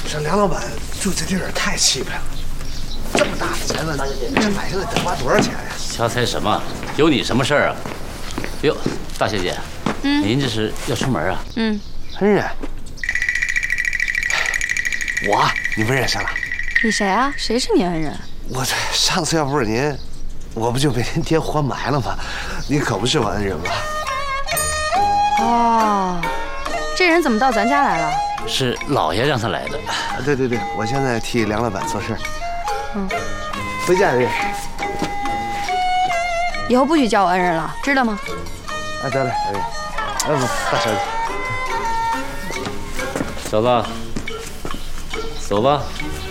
这梁老板住这地儿太气派了，这么大的宅子，这买下来得花多少钱呀？ 瞎猜什么？有你什么事儿啊？哟，大小姐，您这是要出门啊？ 恩人，你不认识了？ 你谁啊？谁是你恩人？ 我这上次要不是您，我不就被您爹活埋了吗？您可不是我恩人吧？ 哦，这人怎么到咱家来了？ 是老爷让他来的。 对，我现在替梁老板做事。回家人。 以后不许叫我恩人了，知道吗？ 哎，得嘞，不，大小姐。 小子，走吧。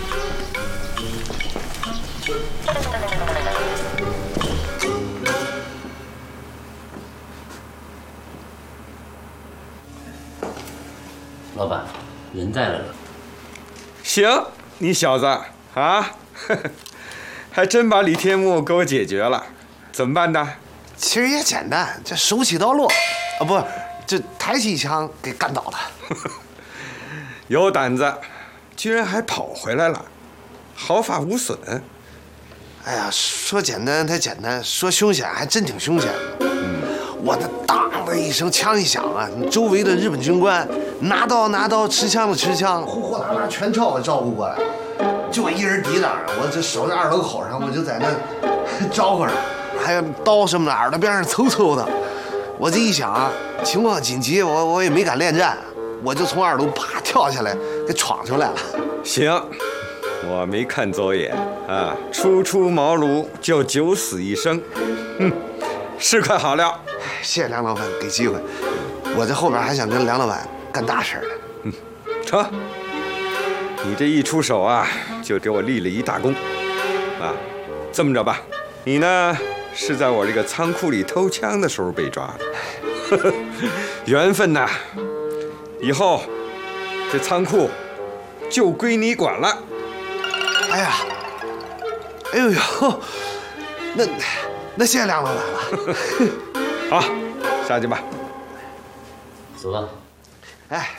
老板，人带来了。 行，你小子啊，还真把李天木给我解决了。怎么办呢？ 其实也简单，这手起刀落，啊，不，这抬起一枪给干倒了。 有胆子，居然还跑回来了，毫发无损。 哎呀，说简单它简单，说凶险还真挺凶险的。我那当的一声枪一响啊，周围的日本军官拿刀，持枪的持枪，呼啦全朝我招呼过来。就我一人抵挡，我这守在2楼口上，我就在那招呼着，还有刀什么的，耳朵边上嗖的。我这一想啊，情况紧急，我也没敢恋战，我就从2楼啪跳下来，给闯出来了。 行，我没看走眼啊，初出茅庐就九死一生，是块好料。 谢谢梁老板给机会，我这后边还想跟梁老板干大事呢。 成，你这一出手啊，就给我立了一大功，啊，这么着吧，你呢是在我这个仓库里偷枪的时候被抓的，缘分呐，以后这仓库就归你管了。 哎呀，哎呦，那谢谢梁老板了。 好，下去吧。 走吧。 哎。